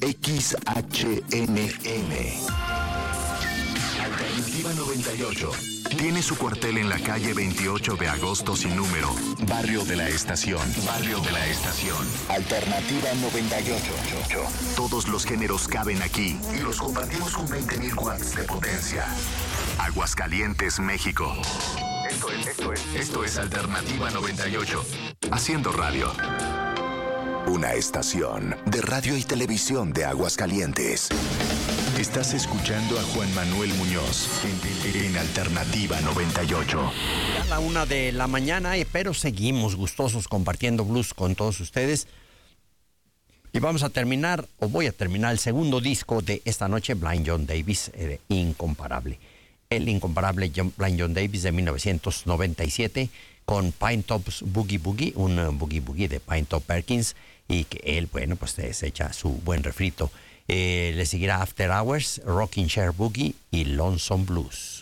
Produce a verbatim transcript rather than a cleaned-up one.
X H N M. Alternativa noventa y ocho. Tiene su cuartel en la calle veintiocho de agosto sin número. Barrio de la Estación. Barrio de la Estación. Alternativa noventa y ocho. Todos los géneros caben aquí y los compartimos con veinte mil watts de potencia. Aguascalientes, México. Esto es, esto es, esto es Alternativa noventa y ocho. Haciendo radio. Una estación de radio y televisión de Aguascalientes. Estás escuchando a Juan Manuel Muñoz en, en Alternativa noventa y ocho. A la una de la mañana, pero seguimos gustosos compartiendo blues con todos ustedes. Y vamos a terminar, o voy a terminar, el segundo disco de esta noche, Blind John Davis, eh, Incomparable. El incomparable John, Blind John Davis de mil novecientos noventa y siete, con Pine Top's Boogie Boogie, un uh, Boogie Boogie de Pine Top Perkins, y que él, bueno, pues se echa su buen refrito. Eh, le seguirá After Hours, Rocking Chair Boogie y Lonesome Blues.